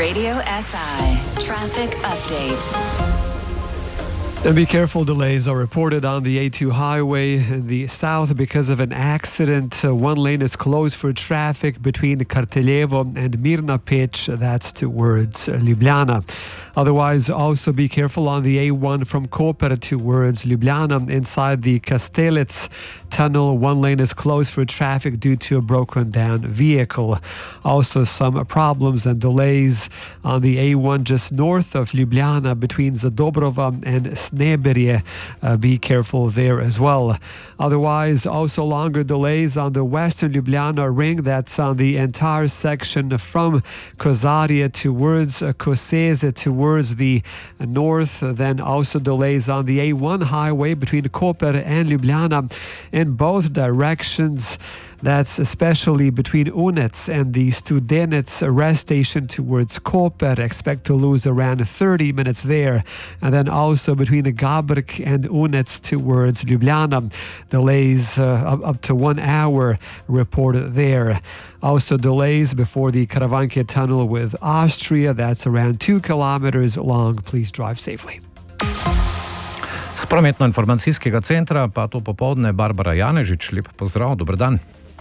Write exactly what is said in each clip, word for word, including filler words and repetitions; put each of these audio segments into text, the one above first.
Radio S I Traffic Update. And be careful, delays are reported on the A two highway in the south because of an accident. Uh, one lane is closed for traffic between Karteljevo and Mirna Peć, that's towards uh, Ljubljana. Otherwise, also be careful on the A one from Koper towards Ljubljana. Inside the Kastelec tunnel, one lane is closed for traffic due to a broken down vehicle. Also some problems and delays on the A one just north of Ljubljana between Zadobrova and Sneberje. Uh, be careful there as well. Otherwise, also longer delays on the western Ljubljana ring. That's on the entire section from Kozarje towards uh, Koseze towards the uh, north. Then also delays on the A one highway between Koper and Ljubljana in both directions. That's especially between Unec and the Studenec rest station towards Koper. Expect to lose around thirty minutes there. And then also between Gabrk and Unec towards Ljubljana. Delays uh, up, up to one hour reported there. Also delays before the Karavanke tunnel with Austria. That's around two kilometers long. Please drive safely. Z prometno-informacijskega centra pa to popoldne Barbara Janežič. Lep pozdrav, dober dan.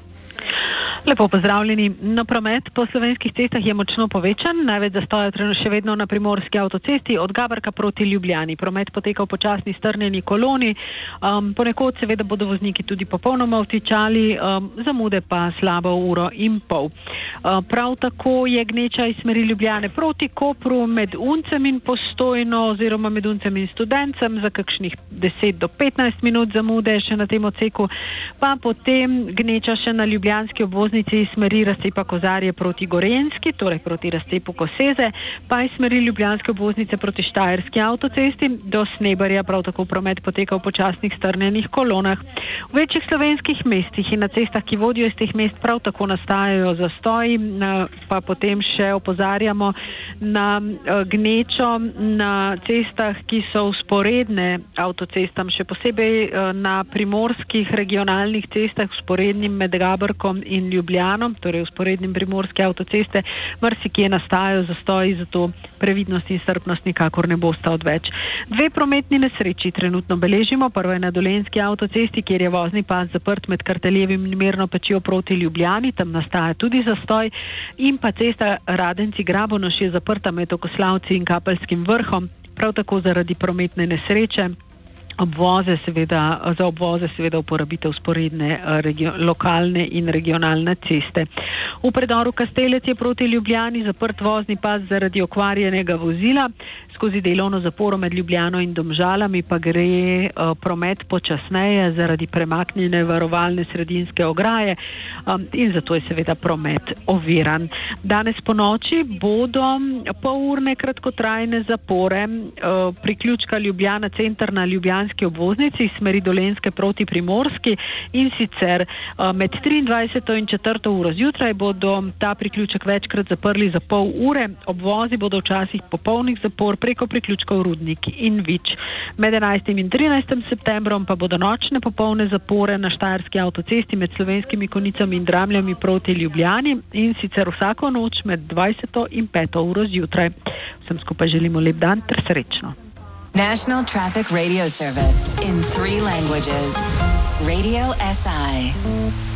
Lepo pozdravljeni. No, promet po slovenskih cestah je močno povečan. Največ zastoja še vedno na primorski avtocesti od Gabrka proti Ljubljani. Promet poteka v počasni strnjeni koloni. Um, ponekod seveda bodo vozniki tudi popolnoma vtičali, um, zamude pa slabo uro in pol. Uh, prav tako je gneča iz smeri Ljubljane proti Kopru med Uncem in Postojno oziroma med Uncem in Studencem za kakšnih deset do petnajst minut zamude še na tem odseku. Pa potem gneča še na ljubljanski obvoz iz smeri razcepa Kozarje proti Gorenjski, torej proti razcepu Koseze, pa iz smeri ljubljanske obvoznice proti Štajerski avtocesti do Sneberja prav tako promet poteka v počasnih strnjenih kolonah. V večjih slovenskih mestih in na cestah, ki vodijo iz teh mest, prav tako nastajajo zastoji, pa potem še opozarjamo na gnečo na cestah, ki so vzporedne avtocestam, še posebej na primorskih regionalnih cestah vzporednim med Gabrkom in Ljubljano, torej vzporednim primorske avtoceste, marsikje nastajajo zastoji, zato previdnost in strpnost nikakor ne bosta odveč. Dve prometni nesreči trenutno beležimo. Prva je na Dolenjski avtocesti, kjer je vozni pas zaprt med Karteljevim in Mirno Pečjo proti Ljubljani, tam nastaja tudi zastoj, in pa cesta Radenci-Grabonoš je zaprta med Okoslavci in Kapelskim vrhom, prav tako zaradi prometne nesreče. Obvoze seveda, za obvoze seveda uporabite vzporedne regio, lokalne in regionalne ceste. V predoru Kastelec je proti Ljubljani zaprt vozni pas zaradi okvarjenega vozila. Skozi delovno zaporo med Ljubljano in Domžalami pa gre uh, promet počasneje zaradi premaknjene varovalne sredinske ograje um, in zato je seveda promet oviran. Danes po noči bodo polurne kratkotrajne zapore uh, priključka Ljubljana center na ljubljanski obvoznici iz smeri Dolenjske proti Primorski, in sicer uh, med triindvajseto in četrto uro zjutraj bodo ta priključek večkrat zaprli za pol ure. Obvozi bodo včasih popolnih zapor preko priključkov Rudnik in Vič. Med enajstim in trinajstim septembrom pa bodo nočne popolne zapore na Štajerski avtocesti med Slovenskimi Konjicami in Dramljami proti Ljubljani, in sicer vsako noč med dvajseto in peto uro zjutraj. Vsem skupaj želimo lep dan ter srečno. National Traffic Radio Service in three languages. Radio S I.